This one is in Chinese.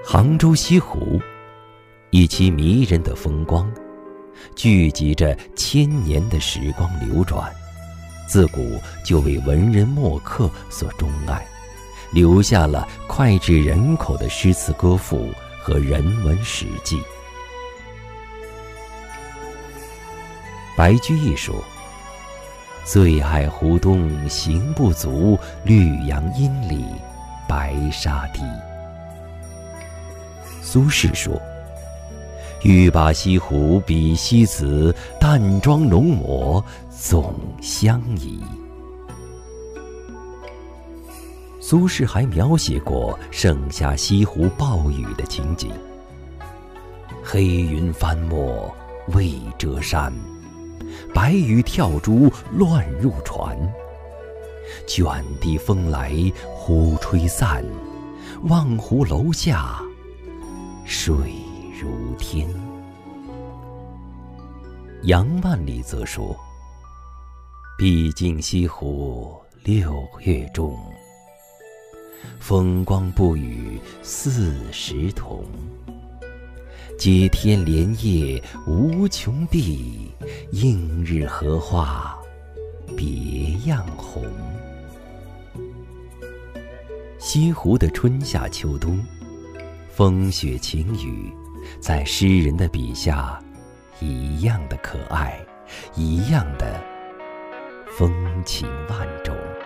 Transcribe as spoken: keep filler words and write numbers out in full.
杭州西湖，一期迷人的风光，聚集着千年的时光流转，自古就为文人墨客所钟爱，留下了脍炙人口的诗词歌赋和人文史记。白居易说：“醉海湖东行不足，绿杨阴里白沙堤。”苏轼说：“欲把西湖比西子，淡妆浓抹总相宜。”苏轼还描写过盛夏西湖暴雨的情景：“黑云翻墨未遮山，白雨跳珠乱入船。卷地风来忽吹散，望湖楼下水如天。”杨万里则说：“毕竟西湖六月中，风光不与四时同。接天莲叶无穷碧，映日荷花别样红。”西湖的春夏秋冬，风雪晴雨，在诗人的笔下一样的可爱，一样的风情万种。